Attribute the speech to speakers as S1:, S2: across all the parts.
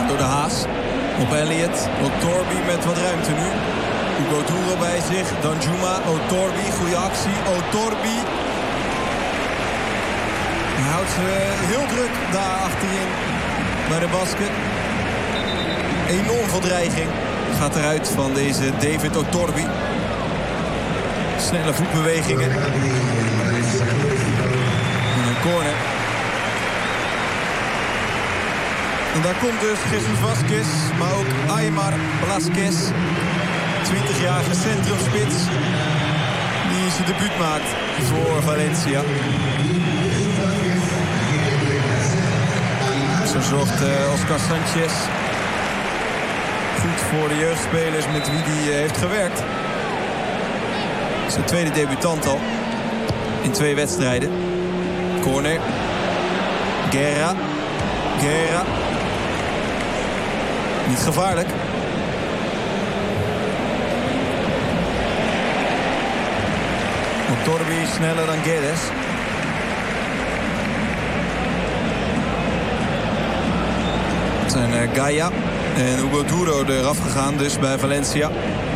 S1: Gedaan door de Haas. Op Elliott. Otorbi met wat ruimte nu. Hugo Duro bij zich. Danjuma. Otorbi. Goede actie. Otorbi. Hij houdt ze heel druk daar achterin bij de basket. Enorm veel dreiging. Gaat eruit van deze David Otorbi. Snelle voetbewegingen. En een corner. En daar komt dus Jesus Vazquez, maar ook Aymar Blasquez. 20-jarige centrumspits. Die zijn debuut maakt voor Valencia. Zo zorgt Oscar Sanchez goed voor de jeugdspelers met wie hij heeft gewerkt. Zijn tweede debutant al. In 2 wedstrijden. Corner. Guerra. Niet gevaarlijk. Otorbi sneller dan Guedes. Het zijn Gaia en Hugo Duro eraf gegaan dus bij Valencia.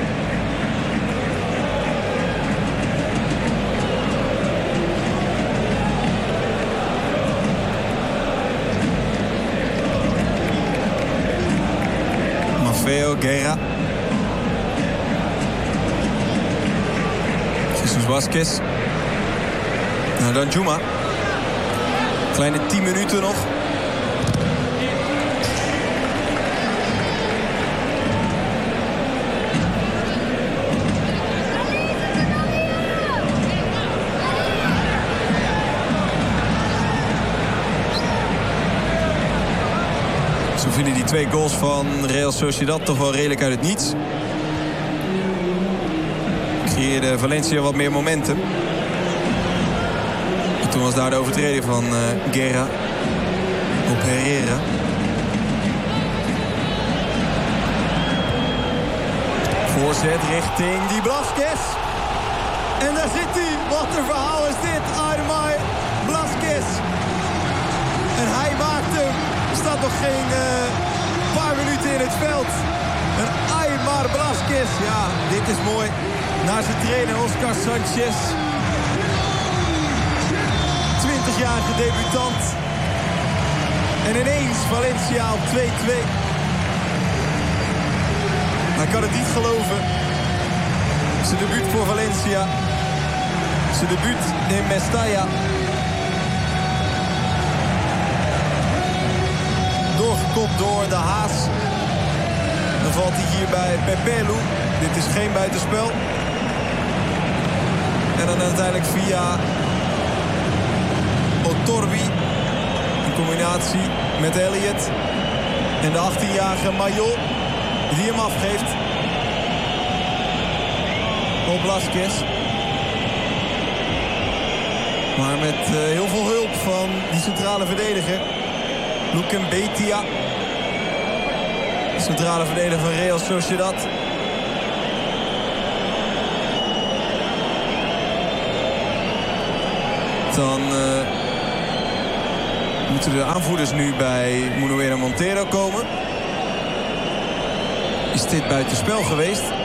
S1: Guerra. Jesus Vazquez. Nou, Danjuma. Kleine 10 minuten nog. Zo vielen die 2 goals van Real Sociedad toch wel redelijk uit het niets. Creëerde Valencia wat meer momentum. En toen was daar de overtreding van Guerra op Herrera. Voorzet richting die Blasquez. En daar zit hij. Wat een verhaal is dit. Aymar Blasquez. En hij maakt hem. Er staat nog geen paar minuten in het veld. En Aymar Blasquez. Ja, dit is mooi. Naar zijn trainer Oscar Sanchez. 20-jarige debutant. En ineens Valencia op 2-2. Hij kan het niet geloven. Zijn debuut voor Valencia. Zijn debuut in Mestalla. Doorgekopt door de Haas. Dan valt hij hier bij Pepelu. Dit is geen buitenspel. En dan uiteindelijk via Otorbi. In combinatie met Elliott. En de 18-jarige Mayol. Die hem afgeeft. Op Blasquez. Maar met heel veel hulp van die centrale verdediger. Luken Betia. Centrale verdediger van Real Sociedad. Dan moeten de aanvoerders nu bij Munuera Montero komen. Is dit buitenspel geweest?